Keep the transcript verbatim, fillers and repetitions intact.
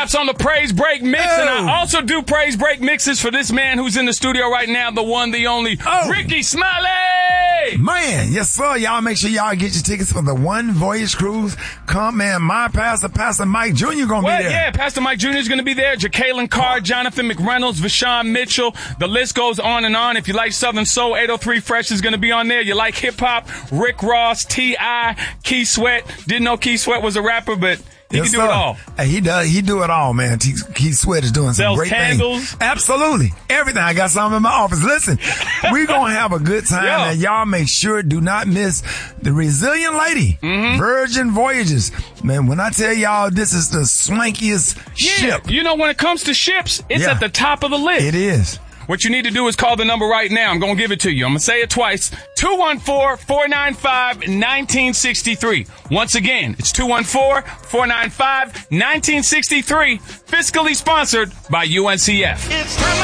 wraps on the Praise Break mix, oh. and I also do Praise Break mixes for this man who's in the studio right now, the one, the only, oh. Ricky Smiley! Man, yes, sir. Y'all make sure y'all get your tickets for the One Voyage Cruise. Come, man. My pastor, Pastor Mike Junior gonna well, be there. Yeah, Pastor Mike Junior is gonna be there. Jacqueline Carr, Jonathan McReynolds, Vashawn Mitchell. The list goes on and on. If you like Southern Soul, eight oh three Fresh is gonna be on there. You like hip-hop, Rick Ross, T I, Key Sweat. Didn't know Key Sweat was a rapper, but he yes, can do sir. it all. Hey, he does. He do it all, man. T- Keith Sweat is doing some Sells great candles. things. Absolutely. Everything. I got some in my office. Listen, we're going to have a good time. Yo. And y'all make sure, do not miss the Resilient Lady, mm-hmm. Virgin Voyages. Man, when I tell y'all this is the swankiest yeah. ship. You know, when it comes to ships, it's yeah. at the top of the list. It is. What you need to do is call the number right now. I'm going to give it to you. I'm going to say it twice. two one four, four nine five, one nine six three. Once again, it's two one four, four nine five, one nine six three. Fiscally sponsored by U N C F. It's